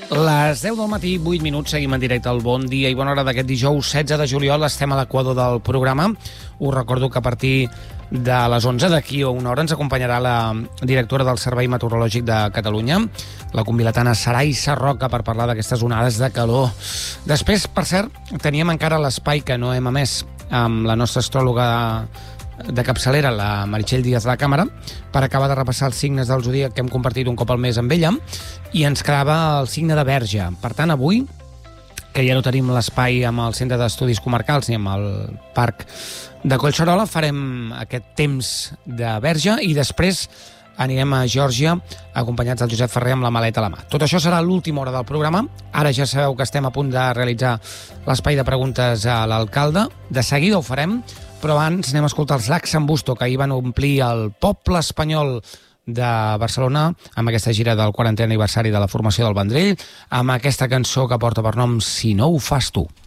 Les 10 del matí, 8 minuts, seguim en directe al Bon Dia i Bona Hora d'aquest dijous 16 de juliol. Estem a l'equador del programa. Us recordo que a partir de les 11 d'aquí a una hora ens acompanyarà la directora del Servei Meteorològic de Catalunya, la convilatana Sarai Sarroca, per parlar d'aquestes onades de calor. Després, per cert, teníem encara l'espai que no hem emès amb la nostra astròloga de capçalera, la Meritxell Díaz de la Càmera, per acabar de repassar els signes del zodíac que hem compartit un cop al mes amb ella, i ens quedava el signe de Verge. Per tant, avui, que ja no tenim l'espai amb el Centre d'Estudis Comarcals ni amb el Parc de Collserola, farem aquest temps de Verge i després anirem a Geòrgia acompanyats del Josep Ferrer amb la maleta a la mà. Tot això serà l'última hora del programa. Ara ja sabeu que estem a punt de realitzar l'espai de preguntes a l'alcalde. De seguida ho farem, però abans anem a escoltar els Lacs en Busto, que ahir van omplir el poble espanyol de Barcelona amb aquesta gira del 40è aniversari de la formació del Vendrell, amb aquesta cançó que porta per nom Si no ho fas tu.